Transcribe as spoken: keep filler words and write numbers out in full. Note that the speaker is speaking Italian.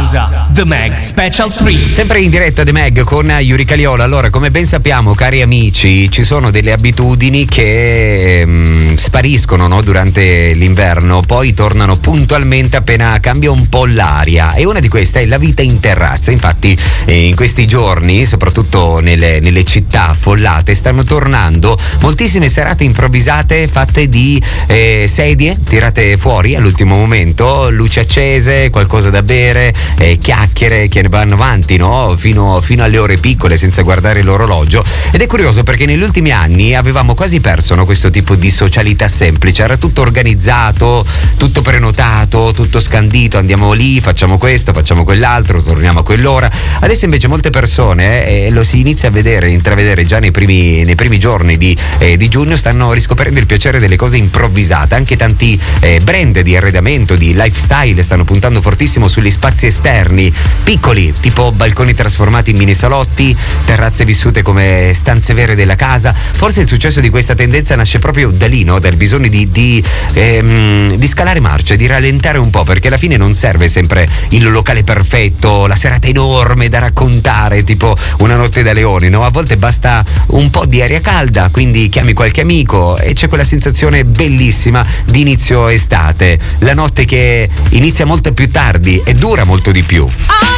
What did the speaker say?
pausa. The Mag Special tre. Sempre in diretta The Mag con Yuri Caliola. Allora, come ben sappiamo, cari amici, ci sono delle abitudini che mh, spariscono, no, durante l'inverno, poi tornano puntualmente appena cambia un po' l'aria, e una di queste è la vita in terrazza. Infatti eh, in questi giorni, soprattutto nelle, nelle città affollate, stanno tornando moltissime serate improvvisate fatte di eh, sedie tirate fuori all'ultimo momento, luci accese, qualcosa da bere, eh, chiacchiere che ne vanno avanti, no? Fino, fino alle ore piccole senza guardare l'orologio. Ed è curioso perché negli ultimi anni avevamo quasi perso, no, questo tipo di socialità semplice. Era tutto organizzato, tutto prenotato, tutto scandito, andiamo lì, facciamo questo, facciamo quell'altro, torniamo a quell'ora. Adesso invece molte persone, eh, lo si inizia a vedere, intravedere già nei primi, nei primi giorni di, eh, di giugno, stanno riscoprendo il piacere delle cose improvvisate. Anche tanti eh, brand di arredamento, di lifestyle stanno puntando fortissimo sugli spazi esterni piccoli, tipo balconi trasformati in mini salotti, terrazze vissute come stanze vere della casa. Forse il successo di questa tendenza nasce proprio da lì, no? Dal bisogno di, di, ehm, di scalare marcia, di rallentare un po', perché alla fine non serve sempre il locale perfetto, la serata enorme da raccontare, tipo Una notte da leoni, no? A volte basta un po' di aria calda, quindi chiami qualche amico e c'è quella sensazione bellissima di inizio estate, la notte che inizia molto più tardi e dura molto di più.